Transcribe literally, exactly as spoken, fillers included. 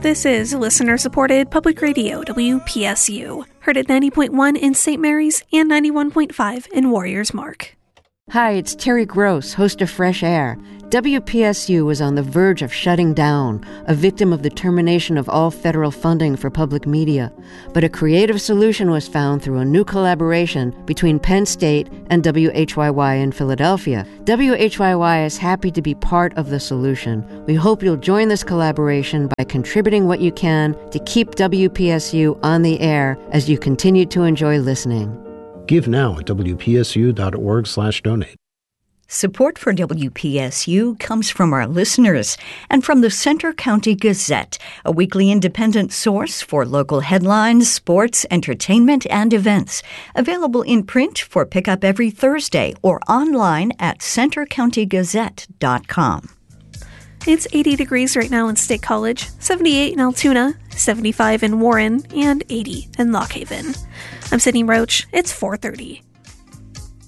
This is listener-supported public radio W P S U, heard at ninety point one in Saint Mary's and ninety-one point five in Warriors Mark. Hi, it's Terry Gross, host of Fresh Air. W P S U was on the verge of shutting down, a victim of the termination of all federal funding for public media. But a creative solution was found through a new collaboration between Penn State and W H Y Y in Philadelphia. W H Y Y is happy to be part of the solution. We hope you'll join this collaboration by contributing what you can to keep W P S U on the air as you continue to enjoy listening. Give now at W P S U dot org slash donate. Support for W P S U comes from our listeners and from the Centre County Gazette, a weekly independent source for local headlines, sports, entertainment, and events. Available in print for pickup every Thursday or online at centre county gazette dot com. It's eighty degrees right now in State College, seventy-eight in Altoona, seventy-five in Warren, and eighty in Lock Haven. I'm Sydney Roach. It's four thirty.